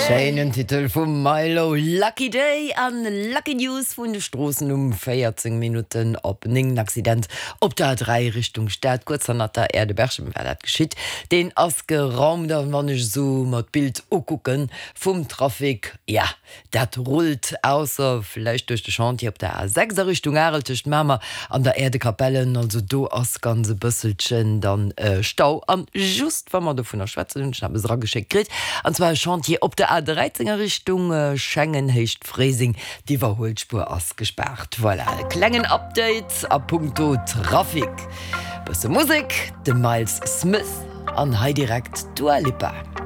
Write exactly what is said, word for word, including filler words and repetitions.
Scheinen Titel vum Milo Lucky Day an Lucky News vun de Strossen um vierzehn Minuten op ningen Accident op der drei Richtung Stadt kurz an der Erde Berchem dat geschitt. Den ass geraumt wannch so mat Bild okucken vum Trafik. Ja, dat rollt ausser vielleicht durch de Chantier op der A sechs Richtung Areltecht Mammer an der Erdekapellen, also do ass ganze Bësselchen dann äh, Stau an just wann man du vun der Schweze ra geschickt krit. Und zwar Chantier op der A dreizehn Richtung äh, Schengen hecht Fresing, die Verholspur ausgesperrt. Voilà, Klängen Updates a Punkto Trafik. Bisse Musik, de Miles Smith an Hei direkt Dua Lipa.